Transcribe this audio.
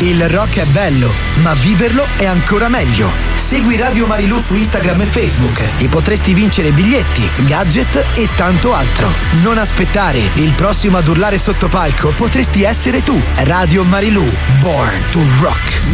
Il rock è bello, ma viverlo è ancora meglio. Segui Radio Marilù su Instagram e Facebook e potresti vincere biglietti, gadget e tanto altro. Non aspettare, il prossimo ad urlare sotto palco potresti essere tu. Radio Marilù, Born to Rock.